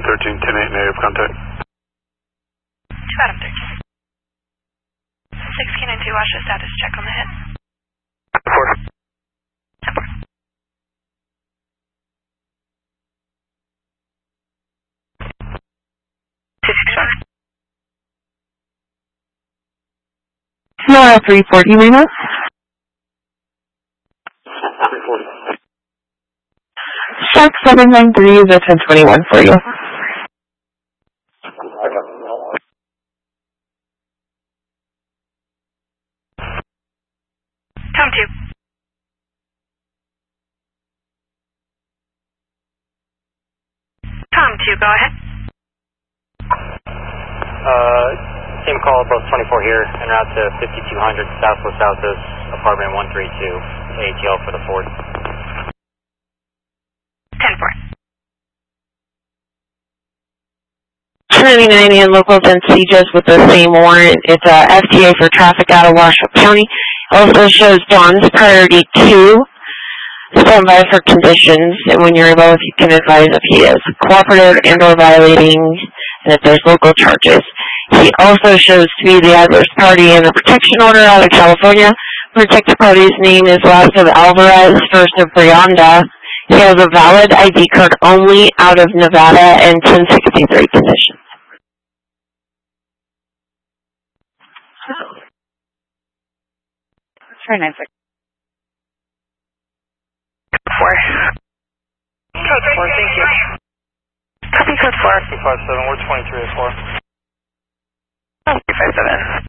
13, 10-8, negative contact. 2 Adam 13. 6K92, watch the status check on the hit. 4. 10-4. Flora 340 Lima. 340. Shark 793 is a 1021 for you. I got it. Tom 2. Tom 2, go ahead. Same call, both 24 here, en route to 5200 Southwest Southwest, apartment 132, ATL for the Ford. 10-4. Trinity 90 and local density just with the same warrant. It's a FTA for traffic out of Washoe County. Also shows Dawn's priority 2. Stand by for conditions, and when you're able, if you can advise if he is cooperative and or violating, and if there's local charges. He also shows to be the adverse party in a protection order out of California. Protected party's name is last of Alvarez, first of Brianda. He has a valid ID card only out of Nevada and 1063 conditions. Very nice. 4. Code 4, thank you. Copy code 4. 257, we're 23 at 4. 257.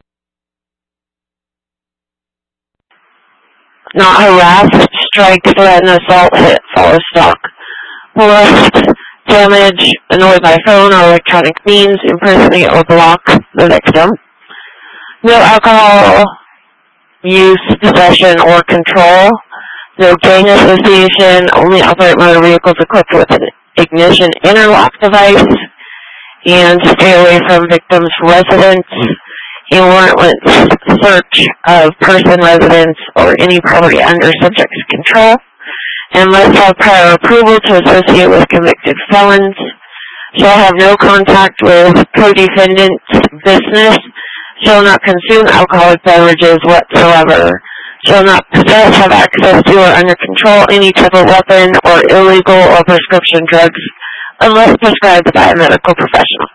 Not harass, strike, threaten, assault, hit, follow stock. Molest, damage, annoy by phone or electronic means, impersonate or block the victim. No alcohol use, possession, or control. No gang association, only operate motor vehicles equipped with an ignition interlock device, and stay away from victims' residence, a warrantless search of person, residence, or any property under subject's control, and must have prior approval to associate with convicted felons, shall have no contact with co-defendant's business, shall not consume alcoholic beverages whatsoever, shall not possess, have access to, or under control any type of weapon or illegal or prescription drugs unless prescribed by a medical professional.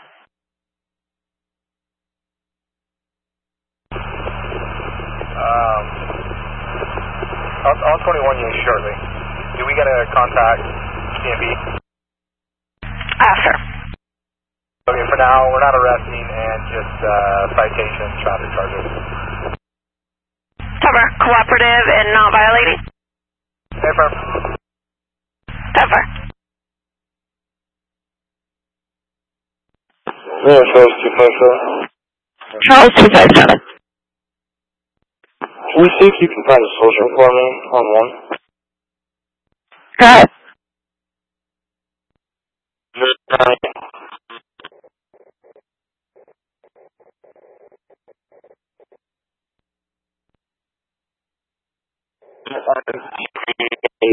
I'll 21 you shortly. Do we get a contact CMB? Sir. Okay, for now, we're not arresting and just citation, traffic charges. Cover, cooperative and not violating. Confirm. Cover. Yeah, Charles 257. Charles 257. Can you see if you can find a social for me on 1? Go ahead.